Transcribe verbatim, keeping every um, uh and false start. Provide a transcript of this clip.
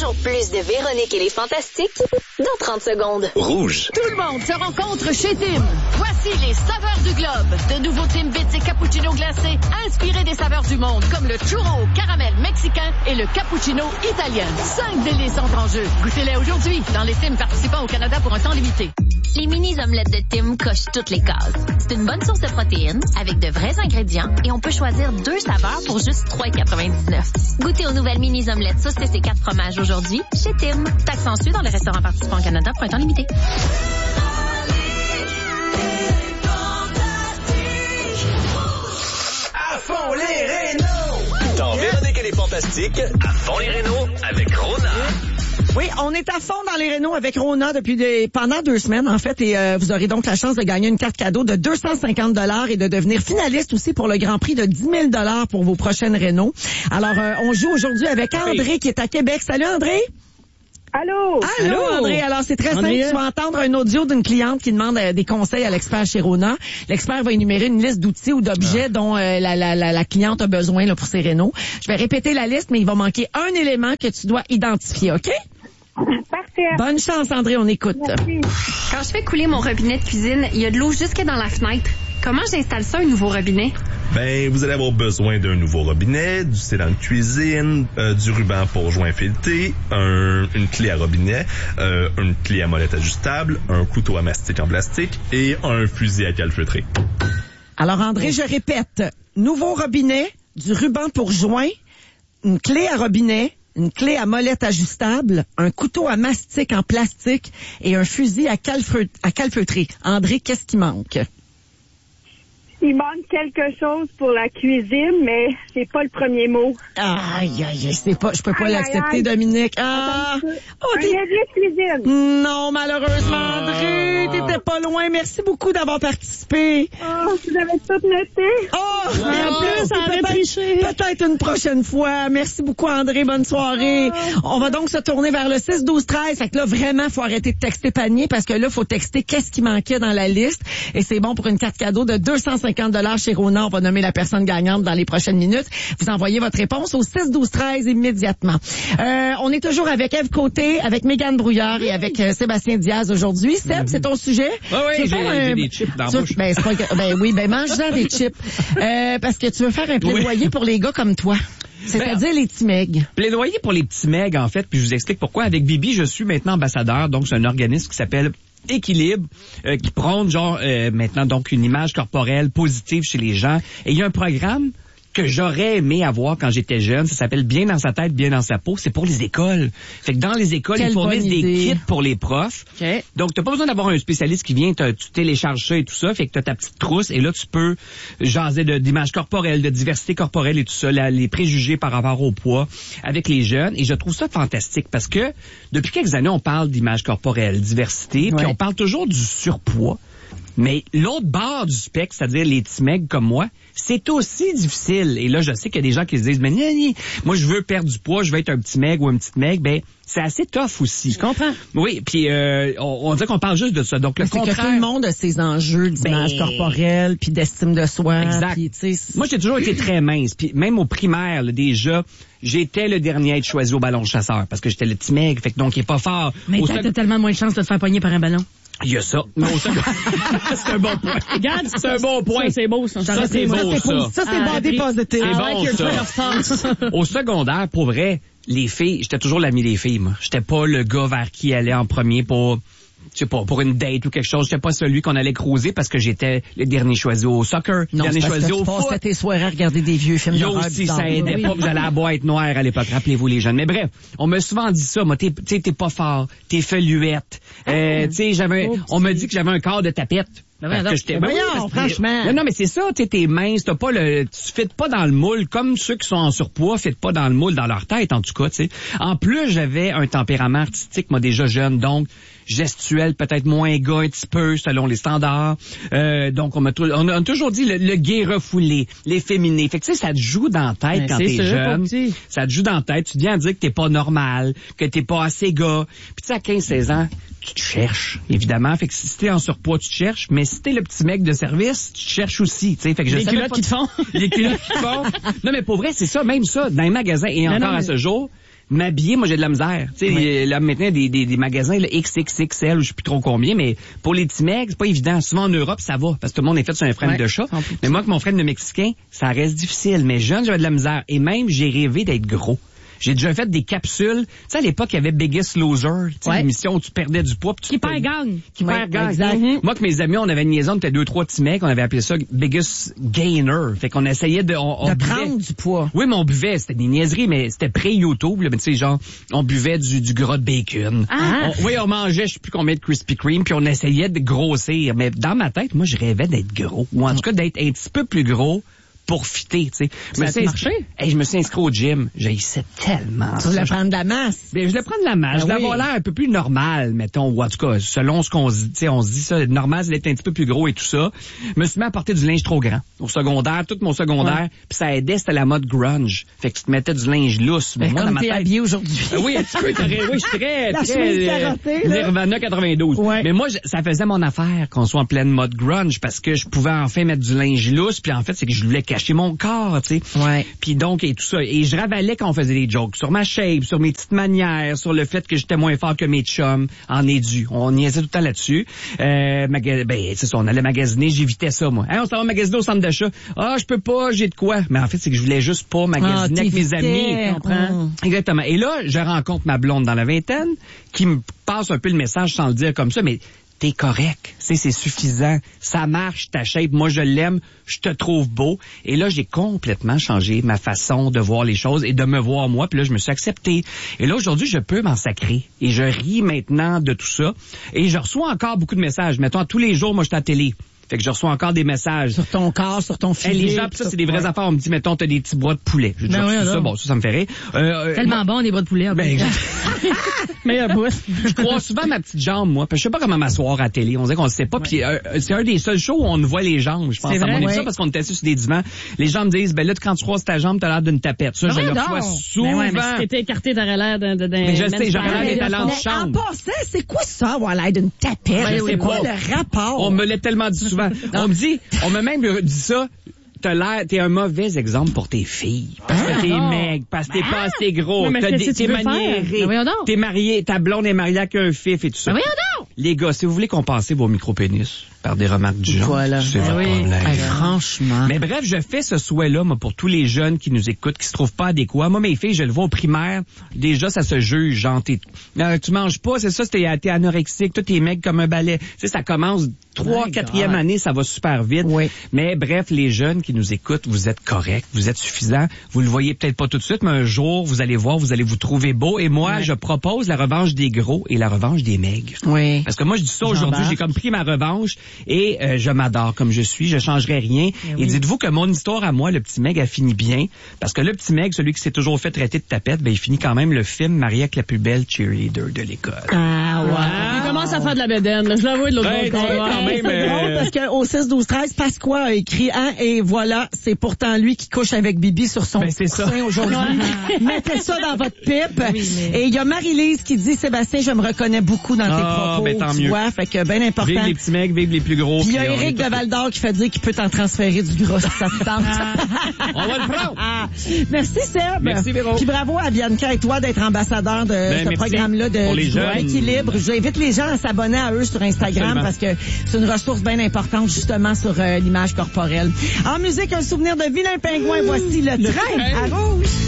toujours plus de Véronique et les Fantastiques dans trente secondes. Rouge. Tout le monde se rencontre chez Tim. Voici les saveurs du globe. De nouveaux Timbits et cappuccino glacés inspirés des saveurs du monde, comme le churro au caramel mexicain et le cappuccino italien. Cinq délices sont en jeu. Goûtez-les aujourd'hui dans les Tim participants au Canada pour un temps limité. Les mini-omelettes de Tim cochent toutes les cases. C'est une bonne source de protéines, avec de vrais ingrédients, et on peut choisir deux saveurs pour juste trois dollars quatre-vingt-dix-neuf. Goûtez aux nouvelles mini-omelettes saucisses et quatre fromages aujourd'hui chez Tim. Taxe en su dans les restaurants participants au Canada pour un temps limité. À fond les Rénaux! Dans Véronique et les Fantastiques, à fond les Rénaux avec Rona. Oui, on est à fond dans les Rénaux avec Rona depuis des, pendant deux semaines, en fait, et euh, vous aurez donc la chance de gagner une carte cadeau de deux cent cinquante dollars et de devenir finaliste aussi pour le Grand Prix de dix mille dollars pour vos prochaines Rénaux. Alors, euh, on joue aujourd'hui avec André qui est à Québec. Salut André! Allô? Allô, André. Alors, c'est très André. simple. Tu vas entendre un audio d'une cliente qui demande euh, des conseils à l'expert chez Rona. L'expert va énumérer une liste d'outils ou d'objets ah. dont euh, la, la, la, la cliente a besoin là, pour ses Rénaux. Je vais répéter la liste, mais il va manquer un élément que tu dois identifier, OK? Parfait. Bonne chance, André, on écoute. Merci. Quand je fais couler mon robinet de cuisine, il y a de l'eau jusque dans la fenêtre. Comment j'installe ça, un nouveau robinet? Ben, vous allez avoir besoin d'un nouveau robinet, du selant de cuisine, euh, du ruban pour joint fileté, un, une clé à robinet, euh, une clé à molette ajustable, un couteau à mastic en plastique et un fusil à calfeutrer. Alors, André, je répète. Nouveau robinet, du ruban pour joint, une clé à robinet, une clé à molette ajustable, un couteau à mastic en plastique et un fusil à, calfeu- à calfeutrer. André, qu'est-ce qui manque? Il manque quelque chose pour la cuisine, mais c'est pas le premier mot. Aïe, aïe, c'est pas, je peux pas Aïe, l'accepter, aïe, aïe. Dominique. Ah! Oh, Un t'es- évier de cuisine. Non, malheureusement, André, t'étais pas loin. Merci beaucoup d'avoir participé. Oh, vous avez tout noté. Oh, Mais en plus, c'est on avait peut-être- triché. Peut-être une prochaine fois. Merci beaucoup, André. Bonne soirée. On va donc se tourner vers le six douze treize. Fait que là, vraiment, faut arrêter de texter panier parce que là, faut texter qu'est-ce qui manquait dans la liste. Et c'est bon pour une carte cadeau de deux cent cinquante dollars chez Rona. On va nommer la personne gagnante dans les prochaines minutes. Vous envoyez votre réponse au six douze treize immédiatement. Euh, on est toujours avec Ève Côté, avec Mégane Brouillard et avec euh, Sébastien Diaz aujourd'hui. Seb, c'est ton sujet? Oui, oui, Tu veux j'ai, faire un- j'ai des chips dans tu- la bouche. Ben, c'est pas que- ben oui, ben mange-en des chips. Euh, parce que tu veux faire un plaidoyer Oui. pour les gars comme toi. C'est-à-dire les petits megs. Plaidoyer pour les petits megs, en fait, puis je vous explique pourquoi. Avec Bibi, je suis maintenant ambassadeur, donc c'est un organisme qui s'appelle Équilibre, euh, qui prône genre euh, maintenant donc une image corporelle positive chez les gens. Et il y a un programme que j'aurais aimé avoir quand j'étais jeune, ça s'appelle Bien dans sa tête, bien dans sa peau, c'est pour les écoles. Fait que dans les écoles, Quelle ils fournissent bonne des idée. kits pour les profs. Okay. Donc, t'as pas besoin d'avoir un spécialiste qui vient, t'as- tu télécharges ça et tout ça, fait que t'as ta petite trousse, et là, tu peux jaser de, d'image corporelle, de diversité corporelle et tout ça, là, les préjugés par rapport au poids avec les jeunes, et je trouve ça fantastique, parce que depuis quelques années, on parle d'image corporelle, diversité, puis Ouais. on parle toujours du surpoids. Mais l'autre bord du spectre, c'est-à-dire les petits mecs comme moi, c'est aussi difficile. Et là, je sais qu'il y a des gens qui se disent, mais gna, gna, moi, je veux perdre du poids, je veux être un petit mec ou une petite mec. Ben, c'est assez tough aussi. Je comprends. Oui, puis euh, on, on dirait qu'on parle juste de ça. Donc, le Mais c'est contraire... que tout le monde a ses enjeux d'image Ben, corporelle, puis d'estime de soi. Exact. Puis, tu sais, c'est- Moi, j'ai toujours été très mince. Puis même au primaire, là, déjà, j'étais le dernier à être choisi au ballon chasseur parce que j'étais le petit mec. Fait que donc, il est pas fort. Mais Au t'as sec- tellement moins de chances de te faire pogner par un ballon. Il y a ça. Mais au sec- c'est un bon point. Regarde, C'est un bon point. Ça, c'est beau, ça. Ça, c'est beau, c'est ça. positif. Ça, c'est Ah, body puis- positive. C'est I bon, like your ça. train of thoughts. Au secondaire, pour vrai, les filles, j'étais toujours l'ami des filles, moi. J'étais pas le gars vers qui aller en premier pour, je sais pas, pour une date ou quelque chose. J'étais pas celui qu'on allait cruiser parce que j'étais le dernier choisi au soccer, le Non, dernier c'est parce choisi que au tu passais foot. tes soirées à regarder des vieux films Il y a d'horreur aussi, bizarres. ça aidait Oui. pas, vous allez à la boîte noire à l'époque, rappelez-vous les jeunes. Mais bref, on m'a souvent dit ça, moi, t'es, tu sais, t'es pas fort, t'es feluette. Euh, tu sais, j'avais, on m'a dit que j'avais un corps de tapette. Ben Parce voyons que donc. j'étais, Ben oui, voyons, parce que- franchement. Non, non, mais c'est ça, tu sais, t'es mince, t'as pas le, tu fites pas dans le moule, comme ceux qui sont en surpoids fitent pas dans le moule dans leur tête, en tout cas, tu sais. En plus, j'avais un tempérament artistique, moi, déjà jeune, donc, gestuel, peut-être moins gars un petit peu, selon les standards. Euh, donc, on m'a, tou- on a toujours dit le, le gay refoulé, l'efféminé. Fait que, tu sais, ça te joue dans la tête Ben, quand c'est t'es sûr, jeune. pas petit. Ça te joue dans la tête. Tu te viens à dire que t'es pas normal, que t'es pas assez gars. Puis tu sais, à quinze seize ans, tu te cherches, évidemment. Fait que si t'es en surpoids, tu te cherches. Mais si t'es le petit mec de service, tu te cherches aussi. T'sais. Fait que je les culottes pas... qui te font. Les culottes qui te font. Non, mais pour vrai, c'est ça, même ça, dans les magasins. Et non, encore non, mais... à ce jour, m'habiller, moi, j'ai de la misère. Tu sais, oui. Là, maintenant, des, des, des magasins, là, X X X L, ou je sais plus trop combien, mais pour les petits mecs, c'est pas évident. Souvent, en Europe, ça va, parce que tout le monde est fait sur un frame ouais, de chat. Mais moi, avec mon frame de Mexicain, ça reste difficile. Mais jeune, j'avais de la misère. Et même, j'ai rêvé d'être gros. J'ai déjà fait des capsules. Tu sais, à l'époque, il y avait Biggest Loser, tu sais, ouais. l'émission où tu perdais du poids. Qui perd gagne. Qui ouais, perd gagne. Exact. Mm-hmm. Moi, avec mes amis, on avait une liaison, on était deux, trois petits mecs, on avait appelé ça Biggest Gainer. Fait qu'on essayait de... On, on de buvait. prendre du poids. Oui, mais on buvait. C'était des niaiseries, mais c'était pré-YouTube, là. Mais tu sais, genre, on buvait du, du gras de bacon. Ah. On, oui, on mangeait, je sais plus combien de Krispy Kreme, puis on essayait de grossir. Mais dans ma tête, moi, je rêvais d'être gros. Ou en tout cas, d'être un petit peu plus gros pour fitter, tu sais. Ça a marché? Hey, je me suis inscrit au gym. J'haïssais tellement. Tu voulais prendre de la masse. Ben, je voulais prendre de la masse. Ben je voulais oui. avoir l'air un peu plus normal, mettons. Ou en tout cas, selon ce qu'on se dit, tu sais, on se dit ça, normal, c'est d'être un petit peu plus gros et tout ça. Je me suis mis à porter du linge trop grand. Au secondaire, tout mon secondaire. Ouais. Puis ça aidait, c'était la mode grunge. Fait que tu te mettais du linge lousse. Ben, moi, comme dans ma t'es tête... habillé aujourd'hui. Oui, un petit peu. Oui, je suis très, la très, chemise euh, carottée, là. Nirvana quatre-vingt-douze. Ouais. Mais moi, je, ça faisait mon affaire qu'on soit en pleine mode grunge parce que je pouvais enfin mettre du linge lousse. Puis en fait, c'est que je voulais cacher mon corps, tu sais. Ouais. Puis donc, et tout ça. Et je ravalais quand on faisait des jokes sur ma shape, sur mes petites manières, sur le fait que j'étais moins fort que mes chums en édu. On niaisait tout le temps là-dessus. Euh, maga- ben, c'est ça, on allait magasiner, j'évitais ça, moi. Hein, on s'en va magasiner au centre d'achat. Ah, je peux pas, j'ai de quoi. Mais en fait, c'est que je voulais juste pas magasiner ah, avec mes amis. amis. Comprends? Mmh. Exactement. Et là, je rencontre ma blonde dans la vingtaine qui me passe un peu le message sans le dire comme ça, mais t'es correct, c'est c'est suffisant, ça marche ta shape, moi je l'aime, je te trouve beau. Et là j'ai complètement changé ma façon de voir les choses et de me voir moi, puis là je me suis accepté. Et là aujourd'hui je peux m'en sacrer et je ris maintenant de tout ça et je reçois encore beaucoup de messages. Mettons tous les jours moi je suis à la télé. Fait que je reçois encore des messages. Sur ton corps, sur ton physique. Hey, les gens, pis ça, c'est des vraies ouais. affaires. On me dit, mettons, t'as des petits bras de poulet. J'ai déjà ben reçu oui, ça. Bon, ça, ça me fait rire. Euh, Tellement euh, bon, des bras de poulet. Ben, meilleur bout. Je crois souvent à ma petite jambe, moi. Parce que je sais pas comment m'asseoir à la télé. On dirait qu'on le sait pas. Ouais. Puis euh, c'est un des seuls shows où on ne voit les jambes. Je pense à mon émission ouais. parce qu'on était assis sur des divans. Les gens me disent, ben là, quand tu croises ta jambe, t'as l'air d'une tapette. Ça, ben je le reçois souvent. Ben ouais, mais si t'étais écarté, t'aurais l'air d'un... Mais je sais, j'aurais l'air des talents de chambre. En passant, c'est quoi ça, avoir l'air d'une tapette? C'est quoi le rapport? On me l'a tellement dit souvent. On me dit, on m'a même dit ça. T'as l'air, t'es un mauvais exemple pour tes filles. Parce que t'es maigre, parce que t'es pas assez gros, mais t'as des, t'es maniéré, t'es marié, ta blonde est mariée avec un fif et tout ça. Mais voyons donc! Les gars, si vous voulez compenser vos micro-pénis par des remarques du genre, voilà. c'est votre oui. problème. Hey, franchement. Mais bref, je fais ce souhait-là, moi, pour tous les jeunes qui nous écoutent, qui se trouvent pas adéquats. Moi, mes filles, je le vois au primaire, déjà, ça se juge, genre, t'es, euh, tu manges pas, c'est ça, t'es, t'es anorexique, toi, t'es maigre comme un balai. Tu sais, ça commence trois, quatrième année, ça va super vite. Oui. Mais bref, les jeunes qui nous écoutent, vous êtes corrects, vous êtes suffisants. Vous le voyez peut-être pas tout de suite, mais un jour, vous allez voir, vous allez vous trouver beau. Et moi, oui. je propose la revanche des gros et la revanche des maigres. Oui. Parce que moi, je dis ça aujourd'hui, j'ai comme pris ma revanche et euh, je m'adore comme je suis, je changerai rien. Oui. Et dites-vous que mon histoire à moi, le petit maigre, a fini bien. Parce que le petit maigre, celui qui s'est toujours fait traiter de tapette, ben il finit quand même le film Marie avec la plus belle cheerleader de l'école. Ah ouais. Ah. Il commence à faire de la bédaine, là. Je l'avoue de l'autre ben, côté. Quand même, c'est euh... drôle parce qu'au six douze treize, Pasqua a écrit hein, et voilà, c'est pourtant lui qui couche avec Bibi sur son ben, coussin aujourd'hui. Mettez ça dans votre pipe. Oui, mais... Et il y a Marie-Lise qui dit Sébastien, je me reconnais beaucoup dans tes oh, propos. Ben, tant tu mieux. vois, fait que ben important. Vive les petits mecs, vive les plus gros. Puis il y a Éric de Val-d'Or qui fait dire qu'il peut t'en transférer du gros si ça te tente. On va le prendre. Ah. Merci Seb. Merci Véro. Puis bravo à Bianca et toi d'être ambassadeur de ben, ce programme-là de du gros équilibre. J'invite les gens à s'abonner à eux sur Instagram. Absolument. Parce que c'est une ressource bien importante justement sur euh, l'image corporelle. En musique, un souvenir de Vilain Pingouin. Voici le, le train à rouge.